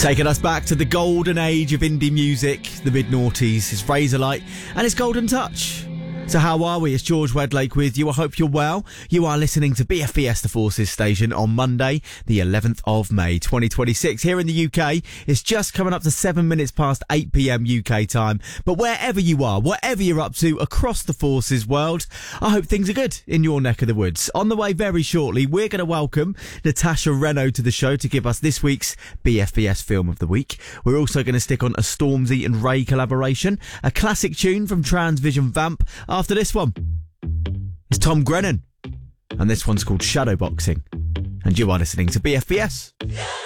Taking us back to the golden age of indie music, the mid-noughties, it's Razorlight and it's Golden Touch. So how are we? It's George Wedlake with you. I hope you're well. You are listening to BFBS The Forces station on Monday, the 11th of May, 2026. Here in the UK, it's just coming up to 7 minutes past 8 p.m. UK time. But wherever you are, whatever you're up to across the Forces world, I hope things are good in your neck of the woods. On the way very shortly, we're going to welcome Natasha Reno to the show to give us this week's BFBS Film of the Week. We're also going to stick on a Stormzy and Ray collaboration, a classic tune from Transvision Vamp. After this one, it's Tom Grennan, and this one's called Shadowboxing, and you are listening to BFBS.